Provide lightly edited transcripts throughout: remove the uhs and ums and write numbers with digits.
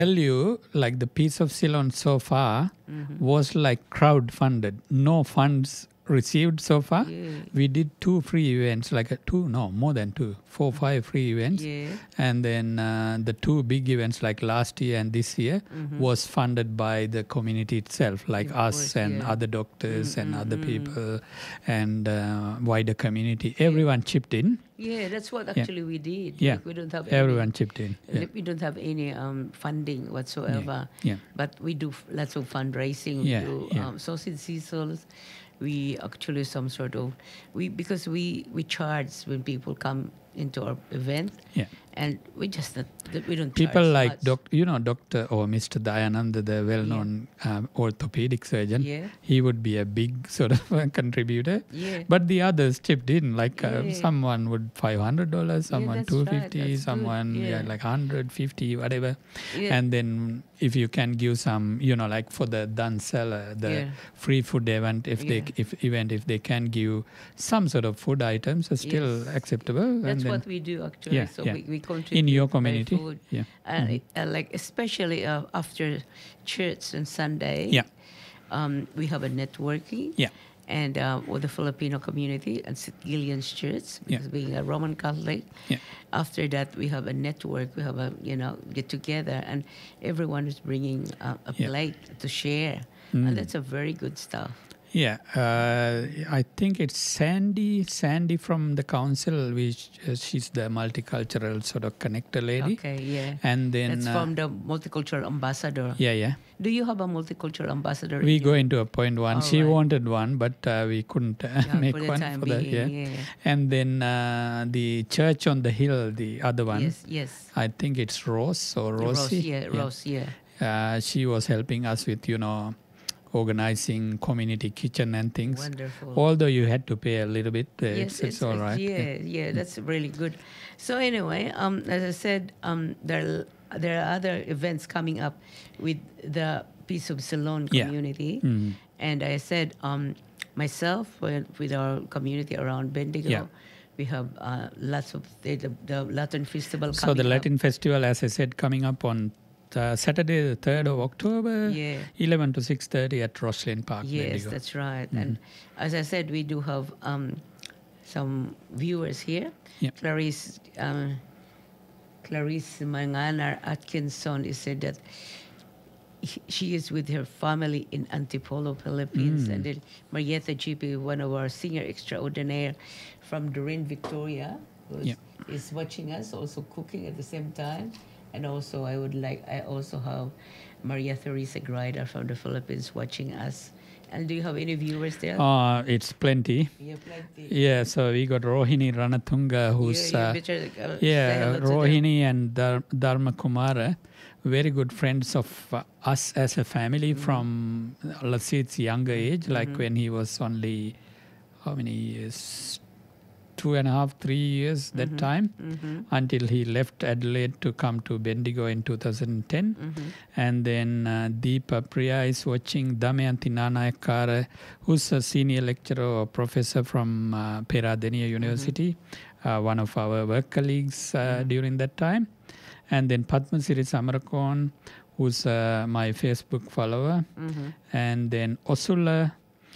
tell you, like the piece of Ceylon so far was like crowd funded. No funds received so far. Yeah. We did 2 free events, like more than 2, 4, 5 free events. Yeah. And then the 2 big events like last year and this year was funded by the community itself, like Of us course, and yeah. other doctors and other people and wider community. Everyone chipped in. Yeah, that's what actually we did. Yeah. Like, we don't have Everyone chipped in. Yeah. We don't have any funding whatsoever. Yeah. But we do lots of fundraising. Yeah, We do yeah. sausage sizzles. We actually because we charge when people come into our event. Yeah. And we don't People charge like much. Dr. or Mr. Dayananda, the well-known orthopedic surgeon. Yeah. He would be a big sort of contributor. Yeah. But the others chipped in, like Yeah. someone would $500, someone that's $250, right. That's good. someone Yeah. like 150, whatever. Yeah. And then if you can give some, like for the Dansella, the Yeah. free food event, if they can give some sort of food items, are still Yes. acceptable. That's and then, what we do actually. Yeah, So yeah. we contribute in your by community. food. Yeah. Like especially after church on Sunday. Yeah. We have a networking. Yeah. And with the Filipino community and St. Gillian's Church, because being a Roman Catholic. Yeah. After that, we have a network. We have a get together, and everyone is bringing a plate to share, and that's a very good stuff. Yeah, I think it's Sandy from the council, which she's the multicultural sort of connector lady. Okay, yeah. And then that's from the multicultural ambassador. Yeah. Do you have a multicultural ambassador? We go into a point one. All she right. wanted one, but we couldn't make for the one time for that. being, yeah. And then the church on the hill, the other one. Yes. I think it's Rose or Rosie. Rose, yeah. She was helping us with organizing community kitchen and things. Wonderful. Although you had to pay a little bit, it's all right. Yeah, that's really good. So anyway, as I said, there are other events coming up with the Peace of Ceylon community, and I said myself with our community around Bendigo. Yeah. We have lots of the Latin Festival coming So the Latin up. Festival, as I said, coming up on Saturday, the 3rd of October, 11 to 6:30 at Roslyn Park. Yes, Bendigo. that's right. And as I said, we do have some viewers here. Yep. Clarice Manganar Atkinson is said that she is with her family in Antipolo, Philippines. And then Marietta GP, one of our senior extraordinaire from Doreen, Victoria, who is watching us, also cooking at the same time. And also, I also have Maria Theresa Grider from the Philippines watching us. And do you have any viewers there? It's plenty. Yeah, plenty. Yeah, so we got Rohini Ranatunga, who's say hello to them. Rohini and Dharma Kumara, very good friends of us as a family from Lasit's younger age, like when he was only, how many years? 2.5, 3 years that time, until he left Adelaide to come to Bendigo in 2010. And then Deepa Priya is watching, Damayanti Nanayakara, who's a senior lecturer or professor from Peradeniya University, one of our work colleagues during that time. And then Padmasiri Samarakon, who's my Facebook follower. And then Osula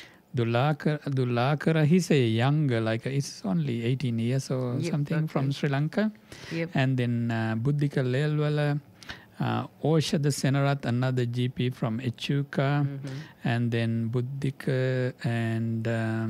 Dulakara, he's a younger, he's only 18 years or something from Sri Lanka. Yep. And then Buddhika Lelwala, Oshada Senarat, another GP from Echuca. And then Buddhika and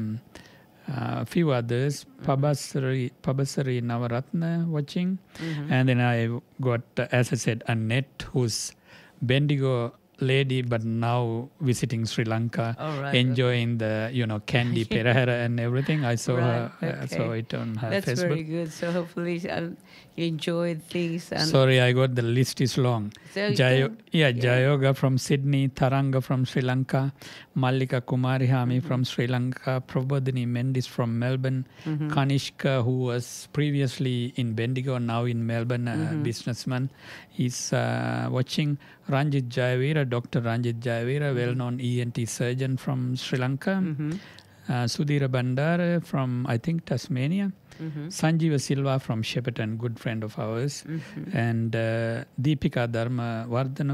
a few others, Pabasari Navaratna watching. And then I got, as I said, Annette, who's Bendigo lady, but now visiting Sri Lanka, enjoying the Candy Perahera and everything. I saw her, saw it on her That's Facebook. very good. So hopefully you enjoyed things. And Sorry, I got the list is long. So Jayoga from Sydney, Taranga from Sri Lanka, Mallika Kumarihami from Sri Lanka, Prabodhini Mendis from Melbourne, Kanishka, who was previously in Bendigo, now in Melbourne, a businessman, is watching. Ranjit Jayavira, Dr. Ranjit Jayavira, well-known ENT surgeon from Sri Lanka. Sudhira Bandara from, I think, Tasmania. Sanjeeva Silva from Shepparton, good friend of ours, and Deepika Dharma Vardhanam